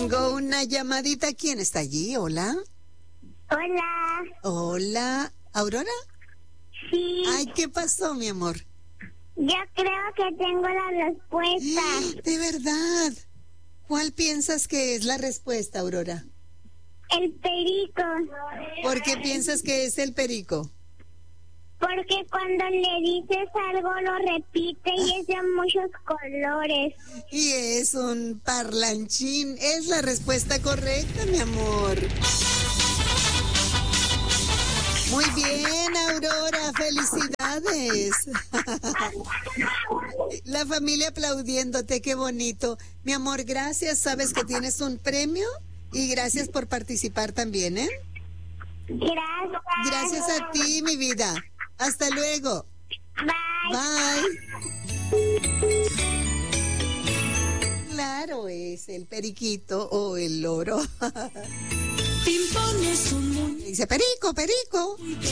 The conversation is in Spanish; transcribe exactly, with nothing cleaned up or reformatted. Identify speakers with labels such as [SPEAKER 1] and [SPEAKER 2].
[SPEAKER 1] Tengo una llamadita. ¿Quién está allí? Hola.
[SPEAKER 2] Hola.
[SPEAKER 1] Hola. ¿Aurora?
[SPEAKER 2] Sí.
[SPEAKER 1] Ay, ¿qué pasó, mi amor?
[SPEAKER 2] Yo creo que tengo la respuesta.
[SPEAKER 1] De verdad. ¿Cuál piensas que es la respuesta, Aurora?
[SPEAKER 2] El perico.
[SPEAKER 1] ¿Por qué piensas que es el perico?
[SPEAKER 2] Porque cuando le dices algo lo repite y es de muchos colores.
[SPEAKER 1] Y es un parlanchín. Es la respuesta correcta, mi amor. Muy bien, Aurora. Felicidades. La familia aplaudiéndote. Qué bonito. Mi amor, gracias. Sabes que tienes un premio y gracias por participar también, ¿eh?
[SPEAKER 2] Gracias.
[SPEAKER 1] Gracias a ti, mi vida. Hasta luego.
[SPEAKER 2] Bye.
[SPEAKER 1] Bye. Claro, es el periquito o el loro.
[SPEAKER 3] Pimpón es un muñeco.
[SPEAKER 1] Dice perico, perico.